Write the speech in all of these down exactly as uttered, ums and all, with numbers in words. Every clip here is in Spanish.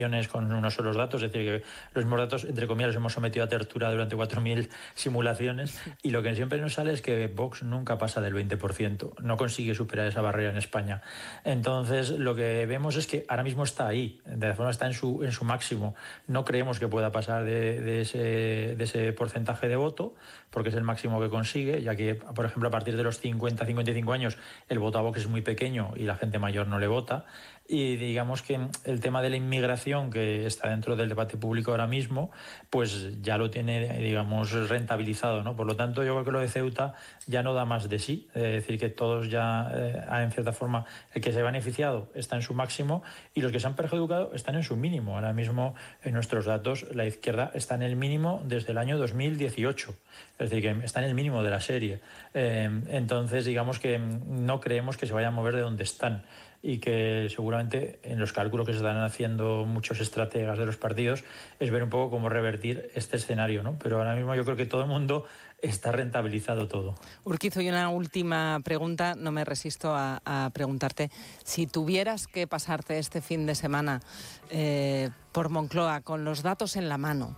con unos solos datos, es decir, que los mismos datos, entre comillas, los hemos sometido a tortura durante cuatro mil simulaciones, y lo que siempre nos sale es que Vox nunca pasa del veinte por ciento, no consigue superar esa barrera en España. Entonces, lo que vemos es que ahora mismo está ahí, de alguna forma está en su, en su máximo. No creemos que pueda pasar de, de, ese, de ese porcentaje de voto, porque es el máximo que consigue, ya que, por ejemplo, a partir de los cincuenta a cincuenta y cinco años, el voto a Vox es muy pequeño y la gente mayor no le vota. Y digamos que el tema de la inmigración, que está dentro del debate público ahora mismo, pues ya lo tiene, digamos, rentabilizado, ¿no? Por lo tanto, yo creo que lo de Ceuta ya no da más de sí. Es decir, que todos ya, eh, en cierta forma, el que se ha beneficiado está en su máximo y los que se han perjudicado están en su mínimo. Ahora mismo, en nuestros datos, la izquierda está en el mínimo desde el año dos mil dieciocho. Es decir, que está en el mínimo de la serie. Eh, entonces, digamos que no creemos que se vayan a mover de donde están, y que seguramente en los cálculos que se están haciendo muchos estrategas de los partidos es ver un poco cómo revertir este escenario, ¿no? Pero ahora mismo yo creo que todo el mundo está rentabilizado todo. Urquizo, y una última pregunta, no me resisto a, a preguntarte, si tuvieras que pasarte este fin de semana eh, por Moncloa con los datos en la mano,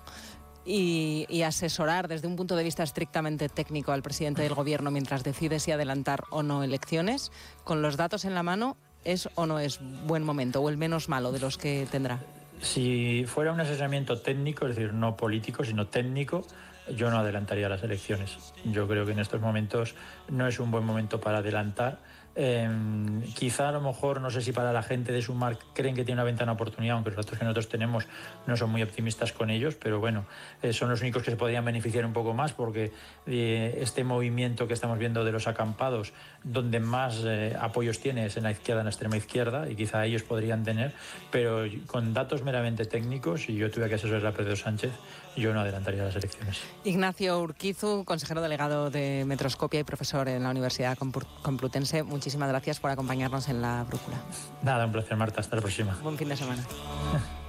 Y, y asesorar desde un punto de vista estrictamente técnico al presidente del gobierno mientras decide si adelantar o no elecciones, con los datos en la mano, ¿es o no es buen momento o el menos malo de los que tendrá? Si fuera un asesoramiento técnico, es decir, no político, sino técnico, yo no adelantaría las elecciones. Yo creo que en estos momentos no es un buen momento para adelantar. Eh, quizá a lo mejor, no sé si para la gente de Sumar creen que tiene una ventana de oportunidad, aunque los datos que nosotros tenemos no son muy optimistas con ellos, pero bueno, eh, son los únicos que se podrían beneficiar un poco más, porque eh, este movimiento que estamos viendo de los acampados, donde más eh, apoyos tiene es en la izquierda, en la extrema izquierda, y quizá ellos podrían tener, pero con datos meramente técnicos, si yo tuviera que asesorar a Pedro Sánchez, yo no adelantaría las elecciones. Ignacio Urquizu, consejero delegado de Metroscopia y profesor en la Universidad Complutense, muchísimas gracias por acompañarnos en La Brújula. Nada, un placer, Marta. Hasta la próxima. Buen fin de semana.